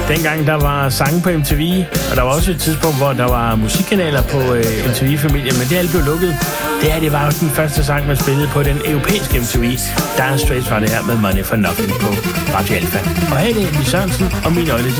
Dengang der var sange på MTV, og der var også et tidspunkt, hvor der var musikkanaler på MTV-familien, men det alt blev lukket. Det var jo den første sang, man spillede på den europæiske MTV. Dire Straits var det her med Money for Nothing på Radio Alpha. Og her er det Emily Sørensen og Mine Øjne, de